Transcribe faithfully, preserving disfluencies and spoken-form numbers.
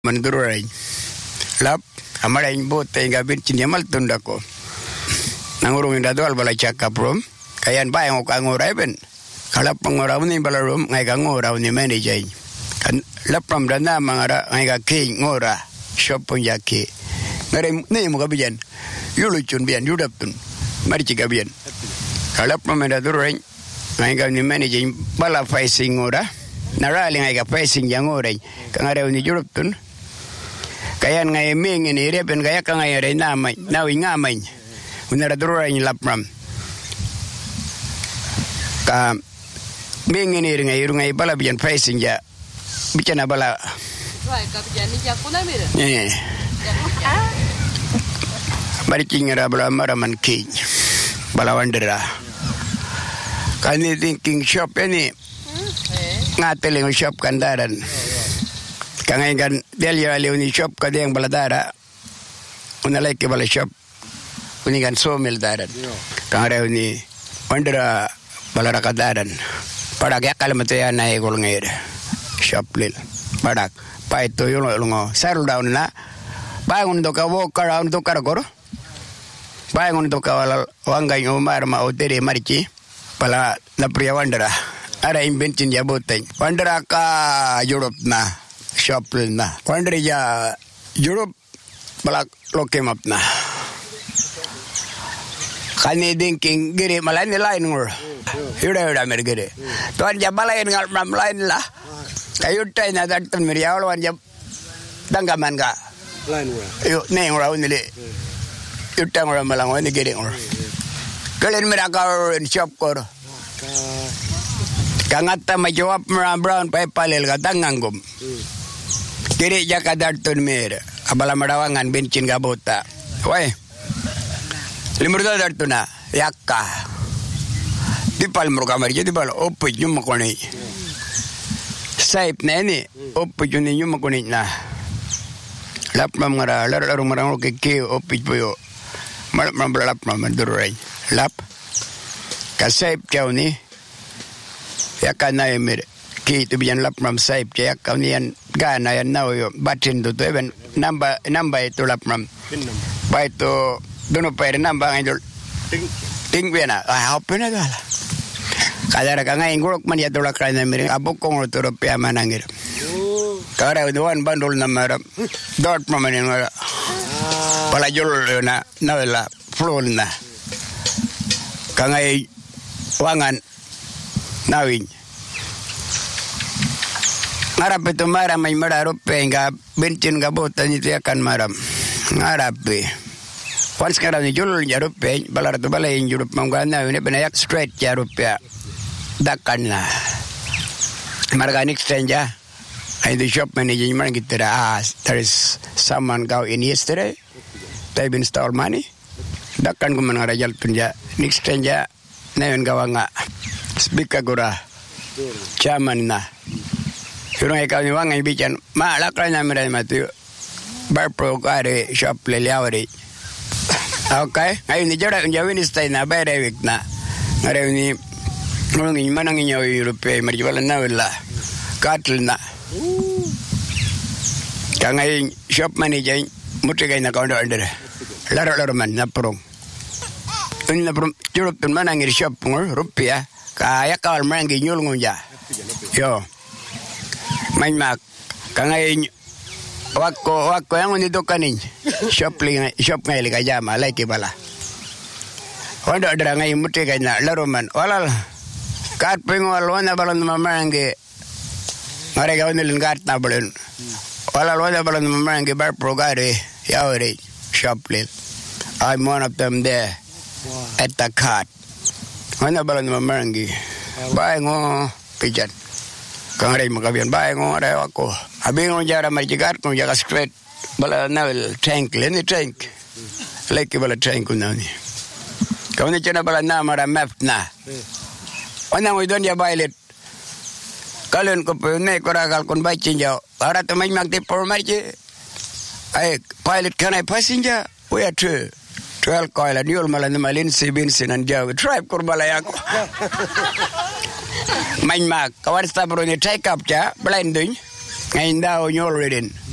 Mandurai. Lap, amara in both thing a bit in Yamal Tundako. Nanguru in the door, but I check up room. Kayan buy on Kango Raven. Kalapang around in Balarum, I can go around the manager. And Lapram Dana Mangara, I got king, Ora, shop on Yaki. Name Gabian. You look to be an Udapton. Marichigabian. Kalapram and the door, I got the manager Bala facing Ora. Naraling I got facing young Ora. Can I have the Udapton? Kaya nga iming iniripin kaya ka nga rin namay nawing amay unaradura in lapram ka ming inir nga irung ay bala biyan facing ja biyan na bala right ka biyan ni ja kuna mira eh bariking ra bala maraman king bala wandera kani thinking shop any ngateling shop kandaran Kangai kan dia lihat ni shop kada yang baladara, unalai ke bala shop, uni kan sawmill daran. Kangai ni mandera balara kadaran. Padak ya kalau mati ya naik gol ngair shop lil. Padak, pai tu yung longo settle down na. Bangun tu kau kara untuk kara koro. Bangun tu kau wanggai umar ma uteri marici, pala na priya wandera. Ada invention jabutin. Wandera ka Europe na. Shop na. Wonder ya Europe balak lokem up na. Kani thinking giri malani lain ngor. Yuda yuda mer giri. Tuan ja balain ngal mam lain lah. Kayu tay na datun mer ya wan ja danggaman ka. Lain ngor. Yo ne ngor ni le. Yuta ngor malang wan giri ngor. Kalen mer ka shop kor. Kangata majawab mer brown pa palel ka dangangum. Kiri jaka dartun mer abala madawangan bencin gabota wai limur da dartuna yakka dipal mur kamar jadi bal opu nyum koni saip neni opu juni nyum koni na lap mamara lar lar marang ke ke opu boyo mal mam lap mam durai lap ka saip kauni yakka na mer ki tu bian lap mam saip ya kaunian gana yan now yo batin to even number number itu lap mam by to dono pa number ngayon ting ting bena ah open na gala kada ka ngayon gurok man ya to la kana mir abok kong to rupiah manangir kada duan bandol number dot mam ni ngara pala jol na na flow na ka ngayon wangan nawin Ngarap itu maram ay mararupe nga bencin gabota ni tiakan maram ngarape once kada ni jul jarupe balar to balay jurup mangana ni benayak straight jarupe dakan na marganik stranger ay the shop manager man gitira ah there is someone go in yesterday they been install money dakan ko man rajal tunja next stranger nayon gawanga speaker gora chairman na Yung ikaw ni Wang ay bican, malakay namin rin mati, barpro kare shop liliawari. Okay, ngayon ni Jara, kung jawin istay na, bayra week na. Ngayon ni, ngulungin manang inyo yung Europe, mariwalan na wala, katl na. Kaya ngayon, shop manager, muti kayo na kaunta-under. Laro-laro man, napurong. Yung napurong, Europe tun manang yung shop ngul, rupiah, kaya kawal manang ginyulungun dya. Yo. Main mak, kangai wako wako yang ini tu kanin, shop ling shop ngai lika jama, lagi bala. Wanda ada ngai muti kena laruman, walal, kat pengwal wanda balon mamangi, mereka wanda lingkat tabelin, walal wanda balon mamangi berprogari, yauri shop ling. I'm one of them there at the cart. Wanda balon mamangi, baik ngo pijan. Kangaray makabiyan bae ngo aray ako abi ngo jara majigar ngo jaga straight bala navel tank leni tank leki bala tank kunani kawni chana bala na mara map na ona ngo don ya bailet kalen ko ne koragal kon bai chinja ara to mai magte por marje ay pilot can I passenger we are two twelve coil and you'll malan malin sibin sinan jaw tribe kurbala yako main mak kawan sta bro ni take up ja blending ngayon daw nyo rin